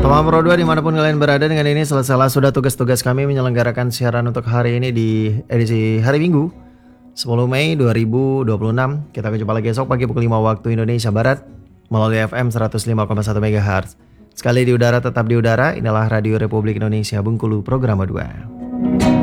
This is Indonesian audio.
Selamat Pro 2 dimanapun kalian berada. Dengan ini selesailah sudah tugas-tugas kami menyelenggarakan siaran untuk hari ini di edisi hari Minggu 10 Mei 2026. Kita akan jumpa lagi esok pagi pukul 5 waktu Indonesia Barat melalui FM 105,1 MHz. Sekali di udara tetap di udara. Inilah Radio Republik Indonesia Bengkulu Programa 2.